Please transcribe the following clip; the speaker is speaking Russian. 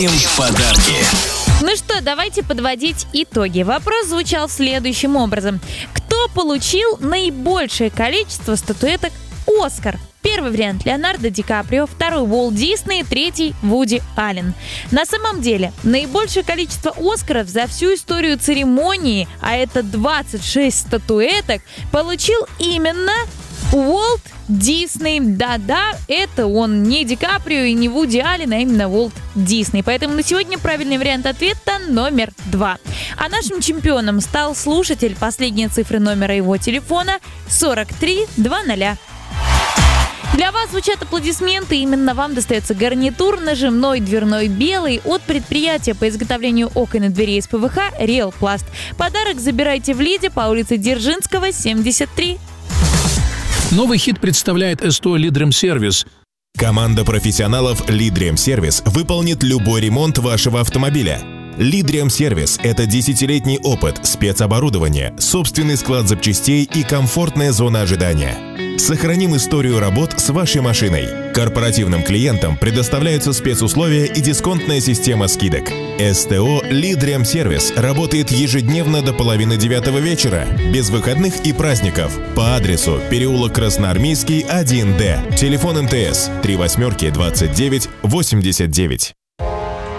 Им подарки. Ну что, давайте подводить итоги. Вопрос звучал следующим образом. Кто получил наибольшее количество статуэток «Оскар»? Первый вариант – Леонардо Ди Каприо, второй – Уолт Дисней, третий – Вуди Аллен. На самом деле, наибольшее количество «Оскаров» за всю историю церемонии, а это 26 статуэток, получил именно Уолт Дисней. Да-да, это он, не Ди Каприо и не Вуди Аллен, а именно Уолт Дисней. Поэтому на сегодня правильный вариант ответа номер 2. А нашим чемпионом стал слушатель, последние цифры номера его телефона 4320. Для вас звучат аплодисменты, именно вам достается гарнитур нажимной дверной белый от предприятия по изготовлению окон и дверей из ПВХ «Реал Пласт». Подарок забирайте в Лиде по улице Дзержинского, 73. Новый хит представляет СТО «Лидремсервис». Команда профессионалов «Лидремсервис» выполнит любой ремонт вашего автомобиля. «Лидремсервис» — это 10-летний опыт, спецоборудование, собственный склад запчастей и комфортная зона ожидания. Сохраним историю работ с вашей машиной. Корпоративным клиентам предоставляются спецусловия и дисконтная система скидок. СТО «Лидремсервис» работает ежедневно до 8:30 вечера, без выходных и праздников, по адресу переулок Красноармейский, 1Д. Телефон МТС 38 29 89.